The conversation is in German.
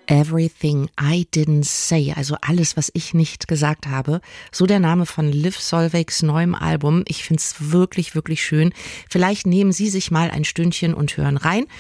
Everything I Didn't Say, also alles, was ich nicht gesagt habe. So der Name von Liv Solveigs neuem Album. Ich find's wirklich, wirklich schön. Vielleicht nehmen Sie sich mal ein Stündchen und hören rein.